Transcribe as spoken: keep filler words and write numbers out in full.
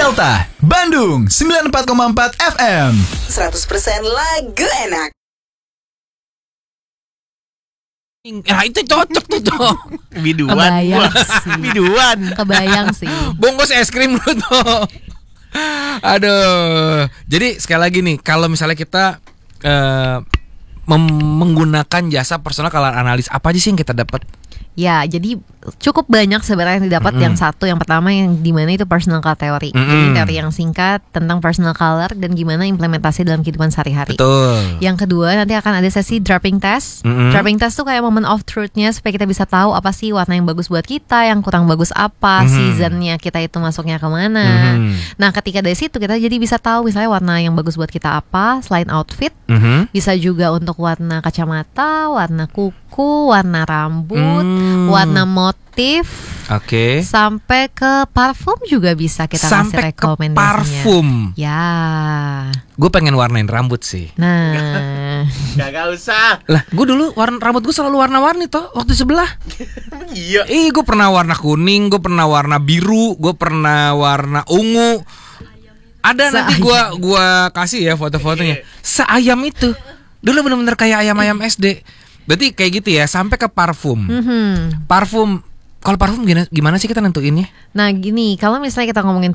Delta, Bandung, sembilan puluh empat koma empat F M. seratus persen lagu enak. Nah itu cocok tuh tuh. Biduan. Kebayang sih. Biduan. Kebayang sih. Bungkus es krim lu tuh. Aduh. Jadi sekali lagi nih, kalau misalnya kita uh, mem- menggunakan jasa personal color analyst, apa aja sih yang kita dapat? Ya, jadi cukup banyak sebenarnya yang didapat. Mm-mm. Yang satu, yang pertama yang dimana itu personal color theory. Jadi Mm-mm. teori yang singkat tentang personal color dan gimana implementasi dalam kehidupan sehari-hari. Betul. Yang kedua, nanti akan ada sesi dropping test. Mm-mm. Dropping test tuh kayak moment of truth-nya supaya kita bisa tahu apa sih warna yang bagus buat kita, yang kurang bagus apa, Mhm. seasonnya kita itu masuknya kemana. Mhm. Nah, ketika dari situ kita jadi bisa tahu misalnya warna yang bagus buat kita apa selain outfit. Mhm. Bisa juga untuk warna kacamata, warna kuku, warna rambut, Hmm. warna motif, Oke. sampai ke parfum juga bisa kita kasih Sampai ke rekomendasinya. parfum. Ya. Gue pengen warnain rambut sih. Nah, Gak usah. Lah, gue dulu warna rambut gue selalu warna-warni toh waktu sebelah. Iya. Ih, gue pernah warna kuning, gue pernah warna biru, gue pernah warna ungu. Ada nanti Seayam. gua gua kasih ya foto-fotonya. Seayam itu. Dulu benar-benar kayak ayam-ayam S D. Berarti kayak gitu ya, sampai ke parfum. mhm. Parfum, kalau parfum gimana, gimana sih kita nentuinnya? Nah gini, kalau misalnya kita ngomongin